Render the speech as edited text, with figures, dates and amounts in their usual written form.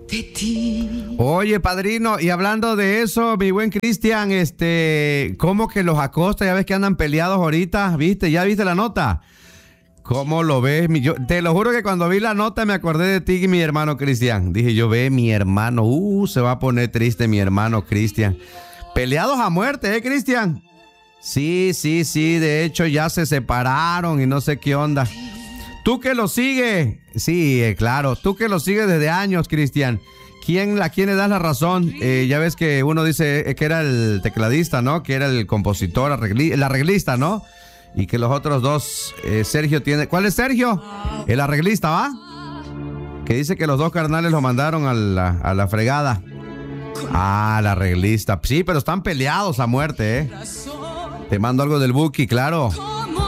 de ti. Oye, padrino, y hablando de eso, mi buen Cristian, ¿cómo que los Acosta? Ya ves que andan peleados ahorita, ¿viste? ¿Ya viste la nota? ¿Cómo lo ves? Yo te lo juro que cuando vi la nota me acordé de ti y mi hermano Cristian. Dije, yo ve mi hermano, se va a poner triste mi hermano Cristian. Peleados a muerte, Cristian? Sí, de hecho ya se separaron y no sé qué onda. ¿Tú que lo sigues? Sí, claro, tú que lo sigues desde años, Cristian. ¿Quién le das la razón? Ya ves que uno dice que era el tecladista, ¿no? Que era el compositor, el arreglista, ¿no? Y que los otros dos, Sergio tiene... ¿Cuál es Sergio? El arreglista, ¿va? Que dice que los dos carnales lo mandaron a la fregada. Ah, el arreglista. Sí, pero están peleados a muerte, ¿eh? Te mando algo del Buki, claro.